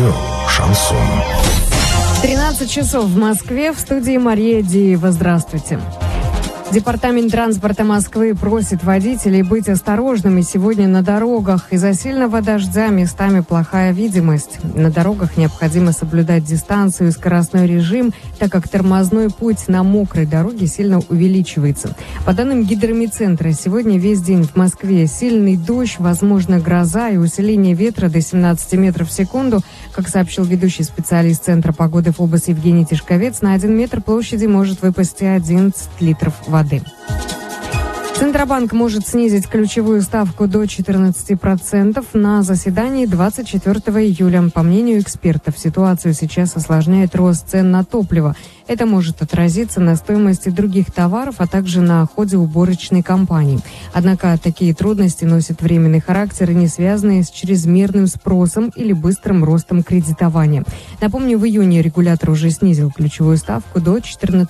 Радио «Шансон». 13 часов в Москве. В студии Мария Деева. Здравствуйте. Департамент транспорта Москвы просит водителей быть осторожными сегодня на дорогах. Из-за сильного дождя местами плохая видимость. На дорогах необходимо соблюдать дистанцию и скоростной режим, так как тормозной путь на мокрой дороге сильно увеличивается. По данным Гидромедцентра, сегодня весь день в Москве сильный дождь, возможно гроза и усиление ветра до 17 метров в секунду. Как сообщил ведущий специалист Центра погоды ФОБОС Евгений Тишковец, на 1 метр площади может выпасть 11 литров воды. Центробанк может снизить ключевую ставку до 14% на заседании 24 июля. По мнению экспертов, ситуацию сейчас осложняет рост цен на топливо. Это может отразиться на стоимости других товаров, а также на ходе уборочной кампании. Однако такие трудности носят временный характер и не связаны с чрезмерным спросом или быстрым ростом кредитования. Напомню, в июне регулятор уже снизил ключевую ставку до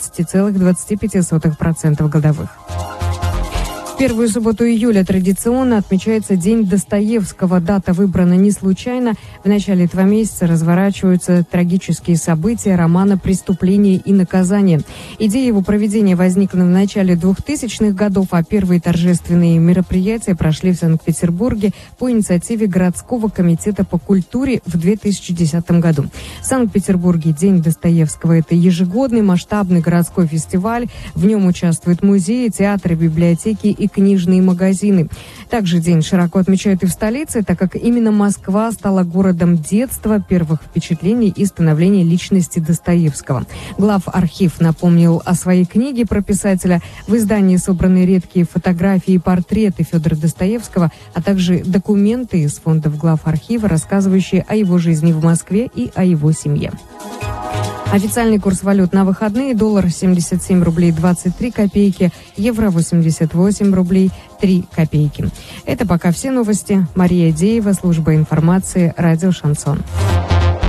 14,25% годовых. В первую субботу июля традиционно отмечается День Достоевского. Дата выбрана не случайно. В начале этого месяца разворачиваются трагические события романа «Преступление и наказание». Идея его проведения возникла в начале 2000-х годов, а первые торжественные мероприятия прошли в Санкт-Петербурге по инициативе городского комитета по культуре в 2010 году. В Санкт-Петербурге День Достоевского – это ежегодный масштабный городской фестиваль. В нем участвуют музеи, театры, библиотеки и книжные магазины. Также день широко отмечают и в столице, так как именно Москва стала городом детства, первых впечатлений и становления личности Достоевского. Главархив напомнил о своей книге про писателя. В издании собраны редкие фотографии и портреты Федора Достоевского, а также документы из фондов Главархива, рассказывающие о его жизни в Москве и о его семье. Официальный курс валют на выходные: доллар 77 рублей 23 копейки, евро 88 рублей 3 копейки. Это пока все новости. Мария Деева, служба информации, радио «Шансон».